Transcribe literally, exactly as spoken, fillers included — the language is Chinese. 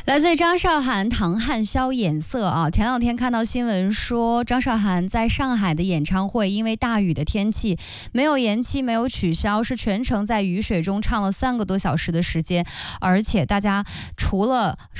来自于张韶涵唐汉霄眼色啊，前两天看到新闻说张韶涵在上海的演唱会因为大雨的天气没有延期没有取消，是全程在雨水中唱了三个多小时的时间，而且大家除了